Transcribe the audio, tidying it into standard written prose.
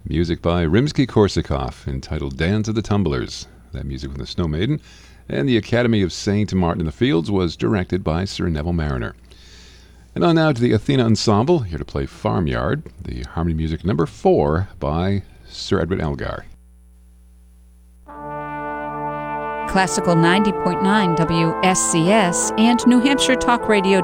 Music by Rimsky-Korsakov, entitled Dance of the Tumblers. That music from the Snow Maiden. And the Academy of St. Martin in the Fields was directed by Sir Neville Marriner. And on now to the Athena Ensemble, here to play Farmyard, the harmony music number 4 by Sir Edward Elgar. Classical 90.9 WSCS and NewHampshireTalkRadio.com